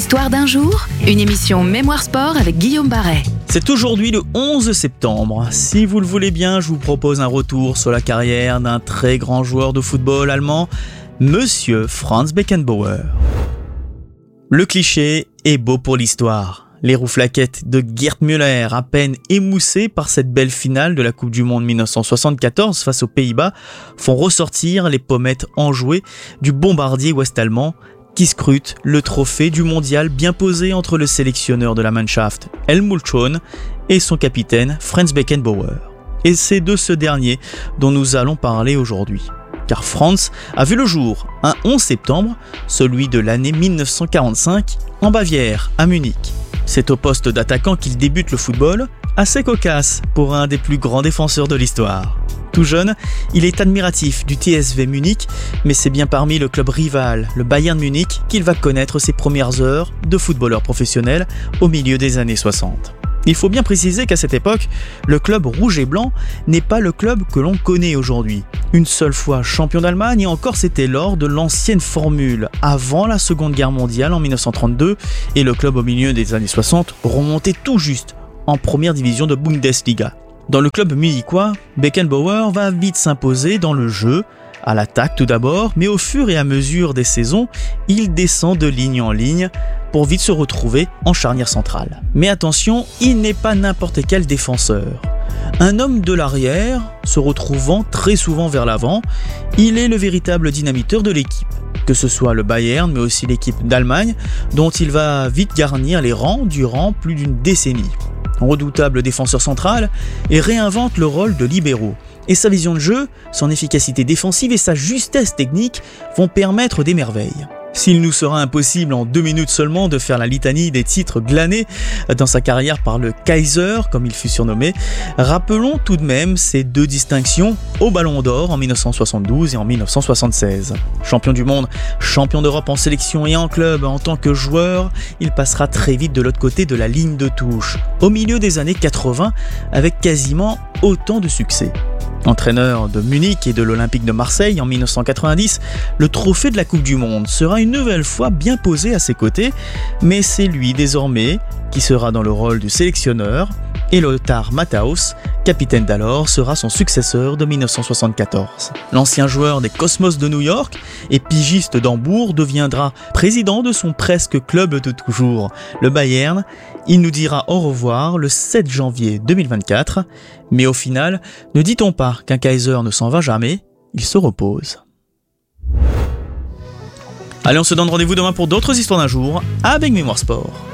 Histoire d'un jour, une émission Mémoire Sport avec Guillaume Barret. C'est aujourd'hui le 11 septembre. Si vous le voulez bien, je vous propose un retour sur la carrière d'un très grand joueur de football allemand, Monsieur Franz Beckenbauer. Le cliché est beau pour l'histoire. Les rouflaquettes de Gerd Müller, à peine émoussées par cette belle finale de la Coupe du Monde 1974 face aux Pays-Bas, font ressortir les pommettes enjouées du bombardier ouest-allemand qui scrute le trophée du mondial bien posé entre le sélectionneur de la Mannschaft, Helmut Schön, et son capitaine, Franz Beckenbauer. Et c'est de ce dernier dont nous allons parler aujourd'hui. Car Franz a vu le jour un 11 septembre, celui de l'année 1945, en Bavière, à Munich. C'est au poste d'attaquant qu'il débute le football, assez cocasse pour un des plus grands défenseurs de l'histoire. Tout jeune, il est admiratif du TSV Munich, mais c'est bien parmi le club rival, le Bayern Munich, qu'il va connaître ses premières heures de footballeur professionnel au milieu des années 60. Il faut bien préciser qu'à cette époque, le club rouge et blanc n'est pas le club que l'on connaît aujourd'hui. Une seule fois champion d'Allemagne, et encore c'était lors de l'ancienne formule, avant la Seconde Guerre mondiale en 1932, et le club au milieu des années 60 remontait tout juste en première division de Bundesliga. Dans le club munichois, Beckenbauer va vite s'imposer dans le jeu, à l'attaque tout d'abord, mais au fur et à mesure des saisons, il descend de ligne en ligne pour vite se retrouver en charnière centrale. Mais attention, il n'est pas n'importe quel défenseur. Un homme de l'arrière, se retrouvant très souvent vers l'avant, il est le véritable dynamiteur de l'équipe. Que ce soit le Bayern, mais aussi l'équipe d'Allemagne, dont il va vite garnir les rangs durant plus d'une décennie. Redoutable défenseur central, il réinvente le rôle de libéraux. Et sa vision de jeu, son efficacité défensive et sa justesse technique vont permettre des merveilles. S'il nous sera impossible en 2 minutes seulement de faire la litanie des titres glanés dans sa carrière par le Kaiser, comme il fut surnommé, rappelons tout de même ces 2 distinctions au Ballon d'Or en 1972 et en 1976. Champion du monde, champion d'Europe en sélection et en club, en tant que joueur, il passera très vite de l'autre côté de la ligne de touche, au milieu des années 80, avec quasiment autant de succès. Entraîneur de Munich et de l'Olympique de Marseille en 1990, le trophée de la Coupe du Monde sera une nouvelle fois bien posé à ses côtés, mais c'est lui désormais qui sera dans le rôle du sélectionneur, et Lothar Matthaus, capitaine d'alors, sera son successeur de 1974. L'ancien joueur des Cosmos de New York et pigiste d'Hambourg deviendra président de son presque club de toujours, le Bayern. Il nous dira au revoir le 7 janvier 2024, mais au final, ne dit-on pas qu'un Kaiser ne s'en va jamais, il se repose. Allez, on se donne rendez-vous demain pour d'autres histoires d'un jour avec Mémoire Sport.